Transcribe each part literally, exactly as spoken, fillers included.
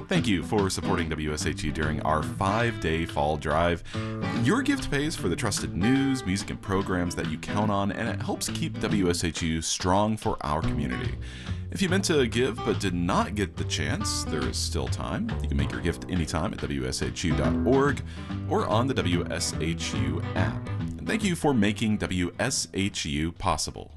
Thank you for supporting W S H U during our five-day fall drive. Your gift pays for the trusted news, music, and programs that you count on, and it helps keep W S H U strong for our community. If you meant to give but did not get the chance, there is still time. You can make your gift anytime at W S H U dot org or on the W S H U app. And thank you for making W S H U possible.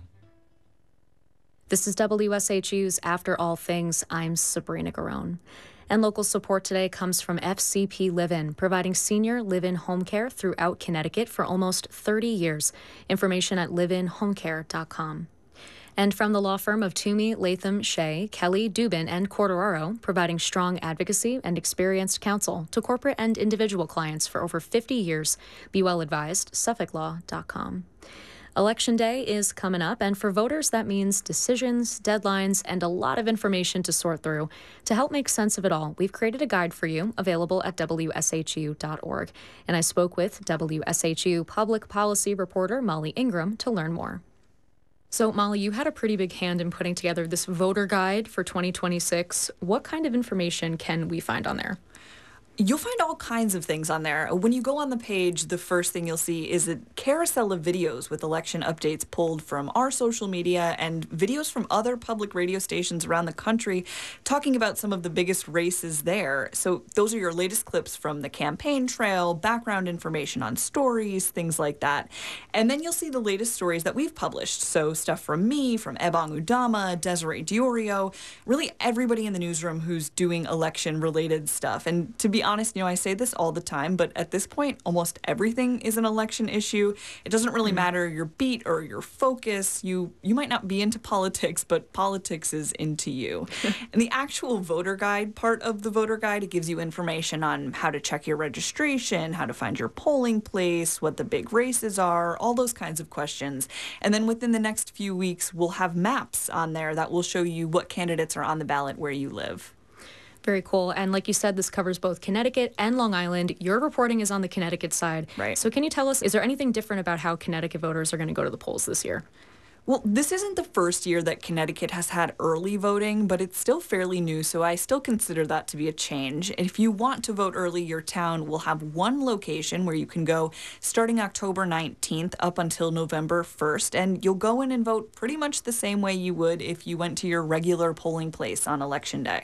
This is W S H U's After All Things. I'm Sabrina Garone. And local support today comes from F C P Live-In, providing senior live-in home care throughout Connecticut for almost thirty years. Information at live in home care dot com. And from the law firm of Toomey, Latham, Shea, Kelly, Dubin, and Corderaro, providing strong advocacy and experienced counsel to corporate and individual clients for over fifty years. Be well advised, suffolk law dot com. Election day is coming up, and for voters, that means decisions, deadlines, and a lot of information to sort through. To help make sense of it all, we've created a guide for you, available at W S H U dot org. And I spoke with W S H U public policy reporter Molly Ingram to learn more. So, Molly, you had a pretty big hand in putting together this voter guide for twenty twenty-six. What kind of information can we find on there? You'll find all kinds of things on there. When you go on the page, the first thing you'll see is a carousel of videos with election updates pulled from our social media and videos from other public radio stations around the country talking about some of the biggest races there. So those are your latest clips from the campaign trail, background information on stories, things like that. And then you'll see the latest stories that we've published. So stuff from me, from Ebong Udama, Desiree Diorio, really everybody in the newsroom who's doing election-related stuff. And to be honest, you know, I say this all the time, but at this point, almost everything is an election issue. It doesn't really matter your beat or your focus. You you might not be into politics, but politics is into you. And the actual voter guide part of the voter guide, it gives you information on how to check your registration, how to find your polling place, what the big races are, all those kinds of questions. And then within the next few weeks, we'll have maps on there that will show you what candidates are on the ballot where you live. Very cool. And like you said, this covers both Connecticut and Long Island. Your reporting is on the Connecticut side. Right. So can you tell us, is there anything different about how Connecticut voters are going to go to the polls this year? Well, this isn't the first year that Connecticut has had early voting, but it's still fairly new, so I still consider that to be a change. If you want to vote early, your town will have one location where you can go starting October nineteenth up until November first, and you'll go in and vote pretty much the same way you would if you went to your regular polling place on Election Day.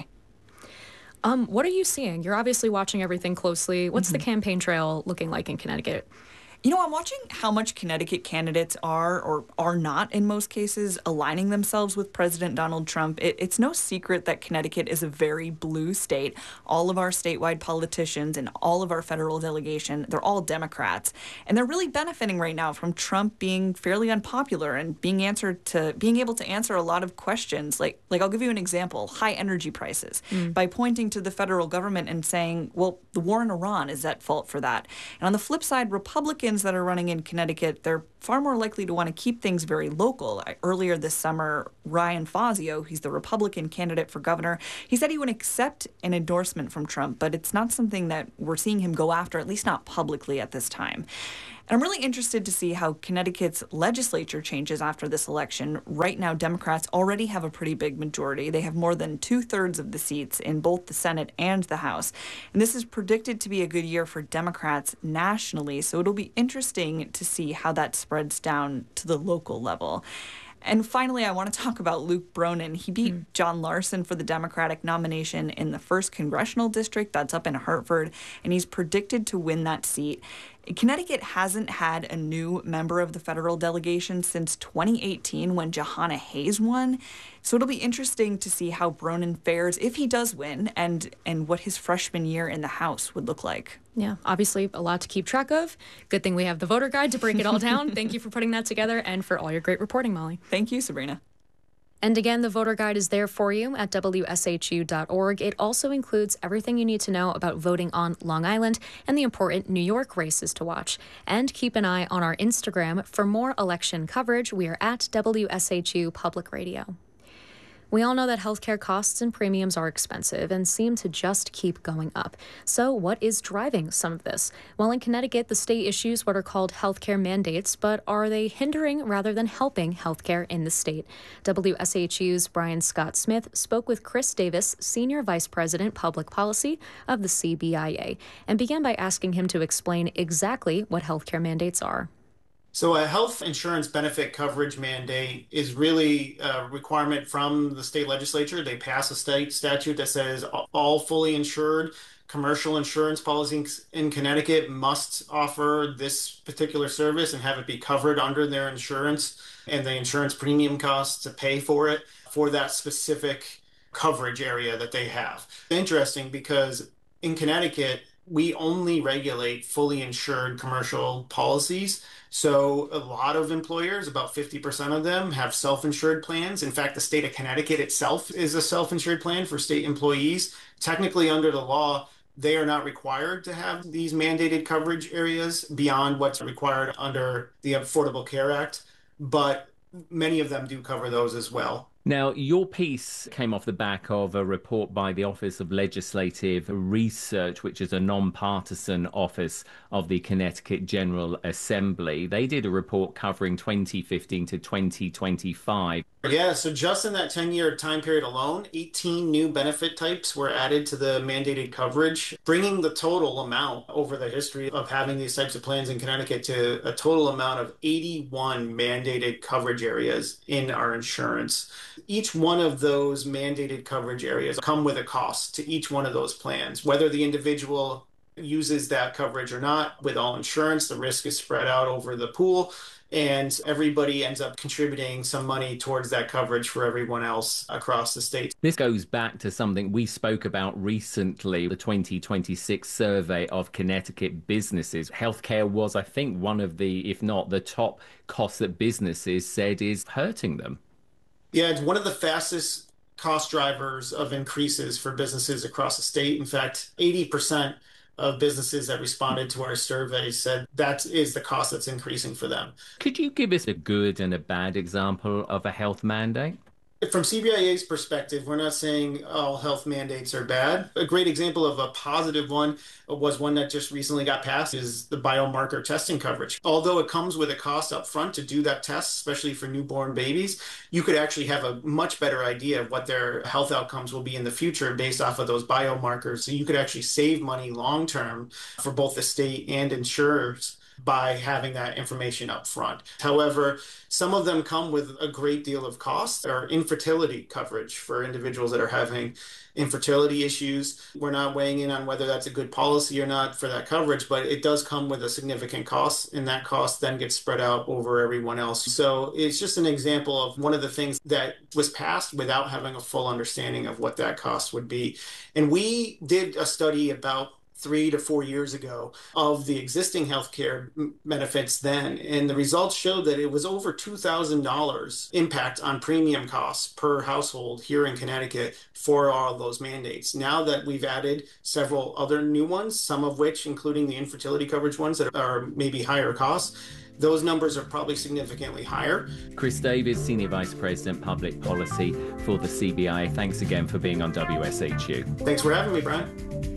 Um, what are you seeing? You're obviously watching everything closely. What's mm-hmm. the campaign trail looking like in Connecticut? You know, I'm watching how much Connecticut candidates are or are not, in most cases, aligning themselves with President Donald Trump. It, it's no secret that Connecticut is a very blue state. All of our statewide politicians and all of our federal delegation, they're all Democrats. And they're really benefiting right now from Trump being fairly unpopular and being answered to being able to answer a lot of questions. Like, like I'll give you an example, high energy prices, mm. by pointing to the federal government and saying, well, the war in Iran is at fault for that. And on the flip side, Republicans that are running in Connecticut, they're far more likely to want to keep things very local. Earlier this summer, Ryan Fazio, he's the Republican candidate for governor, he said he would accept an endorsement from Trump, but it's not something that we're seeing him go after, at least not publicly at this time. And I'm really interested to see how Connecticut's legislature changes after this election. Right now, Democrats already have a pretty big majority. They have more than two-thirds of the seats in both the Senate and the House. And this is predicted to be a good year for Democrats nationally, so it'll be interesting to see how that spreads down to the local level. And finally, I want to talk about Luke Bronin. He beat mm. John Larson for the Democratic nomination in the first congressional district that's up in Hartford, and he's predicted to win that seat. Connecticut hasn't had a new member of the federal delegation since twenty eighteen when Jahana Hayes won. So it'll be interesting to see how Bronin fares if he does win and, and what his freshman year in the House would look like. Yeah, obviously a lot to keep track of. Good thing we have the voter guide to break it all down. Thank you for putting that together and for all your great reporting, Molly. Thank you, Sabrina. And again, the voter guide is there for you at W S H U dot org. It also includes everything you need to know about voting on Long Island and the important New York races to watch. And keep an eye on our Instagram for more election coverage. We are at W S H U Public Radio. We all know that healthcare costs and premiums are expensive and seem to just keep going up. So, what is driving some of this? Well, in Connecticut, the state issues what are called healthcare mandates, but are they hindering rather than helping healthcare in the state? W S H U's Brian Scott Smith spoke with Chris Davis, Senior Vice President, Public Policy of the C B I A, and began by asking him to explain exactly what healthcare mandates are. So a health insurance benefit coverage mandate is really a requirement from the state legislature. They pass a state statute that says all fully insured commercial insurance policies in Connecticut must offer this particular service and have it be covered under their insurance and the insurance premium costs to pay for it for that specific coverage area that they have. Interesting because in Connecticut, we only regulate fully insured commercial policies. So a lot of employers, about fifty percent of them, have self-insured plans. In fact, the state of Connecticut itself is a self-insured plan for state employees. Technically, under the law, they are not required to have these mandated coverage areas beyond what's required under the Affordable Care Act, but many of them do cover those as well. Now, your piece came off the back of a report by the Office of Legislative Research, which is a non-partisan office of the Connecticut General Assembly. They did a report covering twenty fifteen to twenty twenty-five. Yeah, so just in that ten-year time period alone, eighteen new benefit types were added to the mandated coverage, bringing the total amount over the history of having these types of plans in Connecticut to a total amount of eighty-one mandated coverage areas in our insurance. Each one of those mandated coverage areas come with a cost to each one of those plans, whether the individual uses that coverage or not. With all insurance, the risk is spread out over the pool, and everybody ends up contributing some money towards that coverage for everyone else across the state. This goes back to something we spoke about recently, the twenty twenty-six survey of Connecticut businesses. Healthcare was, I think, one of the, if not the top costs that businesses said is hurting them. Yeah, it's one of the fastest cost drivers of increases for businesses across the state. In fact, eighty percent of businesses that responded to our survey said that is the cost that's increasing for them. Could you give us a good and a bad example of a health mandate? From C B I A's perspective, we're not saying all health mandates are bad. A great example of a positive one was one that just recently got passed is the biomarker testing coverage. Although it comes with a cost up front to do that test, especially for newborn babies, you could actually have a much better idea of what their health outcomes will be in the future based off of those biomarkers. So you could actually save money long-term for both the state and insurers by having that information up front. However, some of them come with a great deal of cost, or infertility coverage for individuals that are having infertility issues. We're not weighing in on whether that's a good policy or not for that coverage, but it does come with a significant cost, and that cost then gets spread out over everyone else. So it's just an example of one of the things that was passed without having a full understanding of what that cost would be. And we did a study about three to four years ago of the existing healthcare benefits then. And the results showed that it was over two thousand dollars impact on premium costs per household here in Connecticut for all of those mandates. Now that we've added several other new ones, some of which, including the infertility coverage ones that are maybe higher costs, those numbers are probably significantly higher. Chris Davis, Senior Vice President, Public Policy for the C B I A. Thanks again for being on W S H U. Thanks for having me, Brian.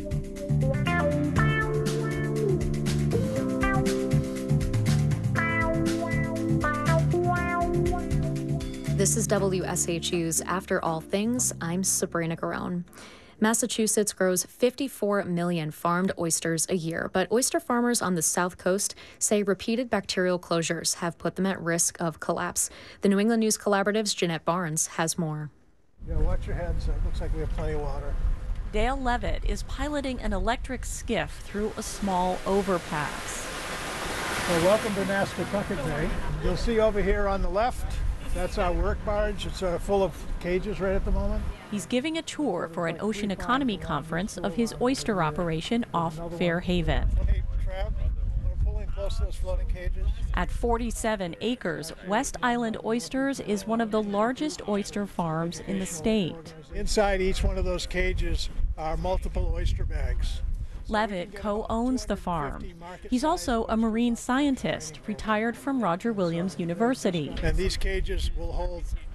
This is W S H U's After All Things. I'm Sabrina Garone. Massachusetts grows fifty-four million farmed oysters a year, but oyster farmers on the South Coast say repeated bacterial closures have put them at risk of collapse. The New England News Collaborative's Jeanette Barnes has more. Yeah, watch your heads. It looks like we have plenty of water. Dale Levitt is piloting an electric skiff through a small overpass. Well, welcome to Nascatucket Bay. You'll see over here on the left, that's our work barge. It's uh, full of cages right at the moment. He's giving a tour for an ocean economy conference of his oyster operation off Fairhaven. Hey, Trav, we're pulling close to those floating cages. At forty-seven acres, West Island Oysters is one of the largest oyster farms in the state. Inside each one of those cages are multiple oyster bags. Levitt co-owns the farm. He's also a marine scientist, retired from Roger Williams University. And these cages will hold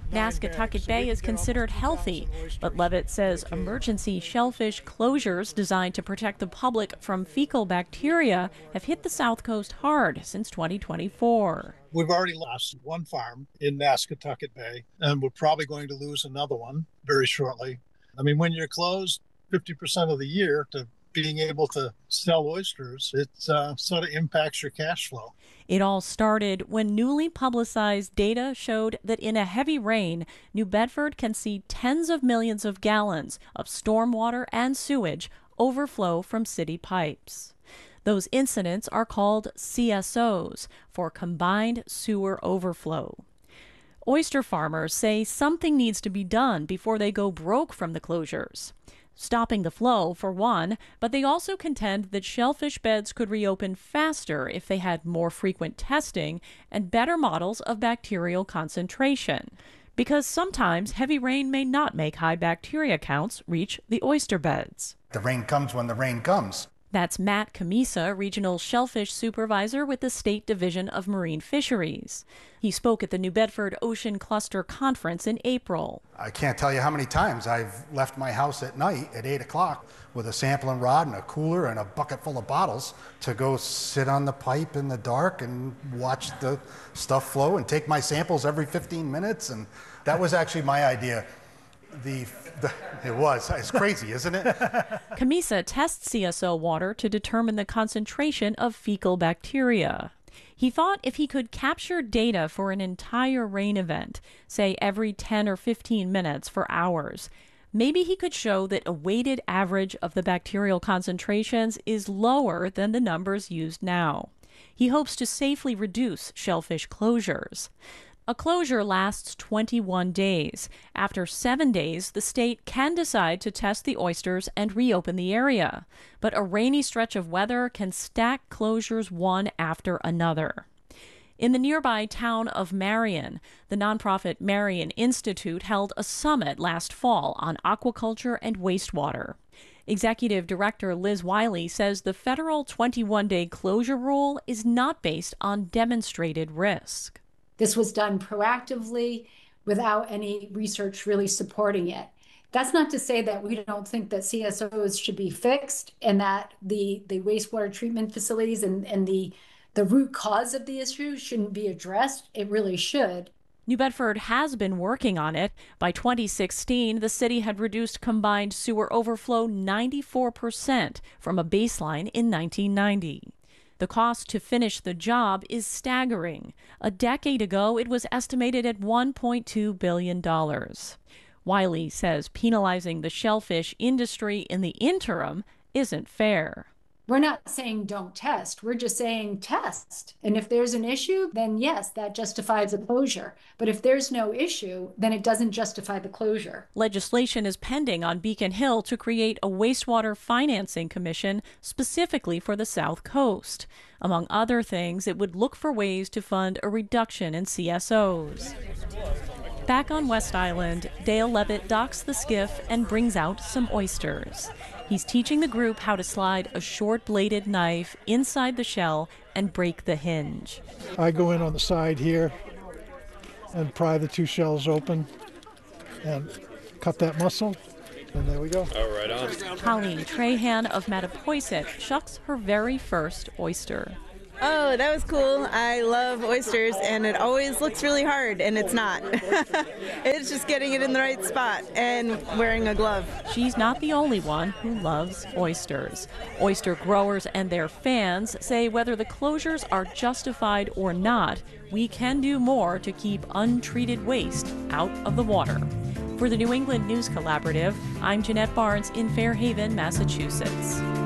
Nascatucket Bay is considered healthy, but Levitt says emergency shellfish closures designed to protect the public from fecal bacteria have hit the South Coast hard since twenty twenty-four. We've already lost one farm in Nascatucket Bay, and we're probably going to lose another one very shortly. I mean, when you're closed fifty percent of the year to being able to sell oysters, it uh, sort of impacts your cash flow. It all started when newly publicized data showed that in a heavy rain, New Bedford can see tens of millions of gallons of stormwater and sewage overflow from city pipes. Those incidents are called C S Os, for Combined Sewer Overflow. Oyster farmers say something needs to be done before they go broke from the closures. Stopping the flow, for one, but they also contend that shellfish beds could reopen faster if they had more frequent testing and better models of bacterial concentration. Because sometimes heavy rain may not make high bacteria counts reach the oyster beds. The rain comes when the rain comes. That's Matt Camisa, Regional Shellfish Supervisor with the State Division of Marine Fisheries. He spoke at the New Bedford Ocean Cluster Conference in April. I can't tell you how many times I've left my house at night at eight o'clock with a sampling rod and a cooler and a bucket full of bottles to go sit on the pipe in the dark and watch the stuff flow and take my samples every fifteen minutes. And that was actually my idea. The, the it was. It's crazy, isn't it? Camisa tests C S O water to determine the concentration of fecal bacteria. He thought if he could capture data for an entire rain event, say every ten or fifteen minutes for hours, maybe he could show that a weighted average of the bacterial concentrations is lower than the numbers used now. He hopes to safely reduce shellfish closures. A closure lasts twenty-one days. After seven days, the state can decide to test the oysters and reopen the area. But a rainy stretch of weather can stack closures one after another. In the nearby town of Marion, the nonprofit Marion Institute held a summit last fall on aquaculture and wastewater. Executive Director Liz Wiley says the federal twenty-one day closure rule is not based on demonstrated risk. This was done proactively without any research really supporting it. That's not to say that we don't think that C S Os should be fixed and that the, the wastewater treatment facilities and, and the, the root cause of the issue shouldn't be addressed. It really should. New Bedford has been working on it. By twenty sixteen, the city had reduced combined sewer overflow ninety-four percent from a baseline in nineteen ninety. The cost to finish the job is staggering. A decade ago, it was estimated at one point two billion dollars. Wiley says penalizing the shellfish industry in the interim isn't fair. We're not saying don't test. We're just saying test. And if there's an issue, then yes, that justifies a closure. But if there's no issue, then it doesn't justify the closure. Legislation is pending on Beacon Hill to create a wastewater financing commission specifically for the South Coast. Among other things, it would look for ways to fund a reduction in C S Os. Back on West Island, Dale Levitt docks the skiff and brings out some oysters. He's teaching the group how to slide a short-bladed knife inside the shell and break the hinge. I go in on the side here and pry the two shells open and cut that muscle, and there we go. Oh, right on. Colleen Trahan of Mattapoisett shucks her very first oyster. Oh, that was cool. I love oysters, and it always looks really hard, and it's not. It's just getting it in the right spot and wearing a glove. She's not the only one who loves oysters. Oyster growers and their fans say whether the closures are justified or not, we can do more to keep untreated waste out of the water. For the New England News Collaborative, I'm Jeanette Barnes in Fairhaven, Massachusetts.